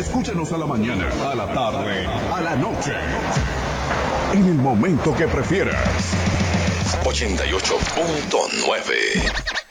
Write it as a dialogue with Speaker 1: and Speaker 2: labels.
Speaker 1: Escúchanos a la mañana, a la tarde, a la noche. En el momento que prefieras. 88.9